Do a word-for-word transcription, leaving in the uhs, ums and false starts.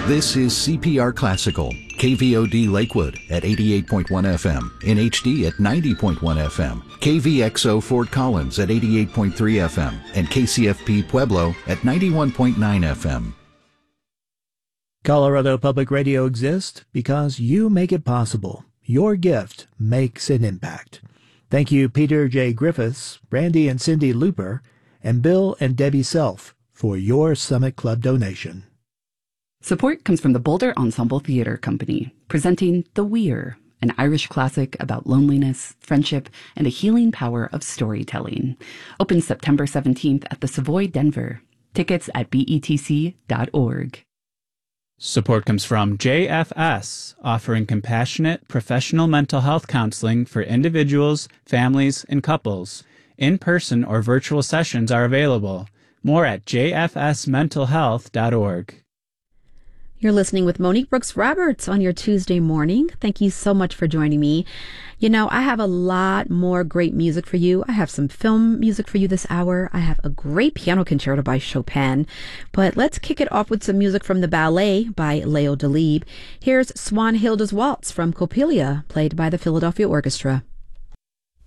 This is C P R Classical, K V O D Lakewood at eighty-eight point one F M, in H D at ninety point one F M, K V X O Fort Collins at eighty-eight point three F M, and K C F P Pueblo at ninety-one point nine F M. Colorado Public Radio exists because you make it possible. Your gift makes an impact. Thank you, Peter J. Griffiths, Brandy and Cindy Looper, and Bill and Debbie Self for your Summit Club donation. Support comes from the Boulder Ensemble Theater Company, presenting The Weir, an Irish classic about loneliness, friendship, and the healing power of storytelling. Opens September seventeenth at the Savoy Denver. Tickets at B E T C dot org. Support comes from J F S, offering compassionate, professional mental health counseling for individuals, families, and couples. In-person or virtual sessions are available. More at j f s mental health dot org. You're listening with Monique Brooks Roberts on your Tuesday morning. Thank you so much for joining me. You know, I have a lot more great music for you. I have some film music for you this hour. I have a great piano concerto by Chopin. But let's kick it off with some music from the ballet by Leo Delibes. Here's Swanhilda's Waltz from Coppelia, played by the Philadelphia Orchestra.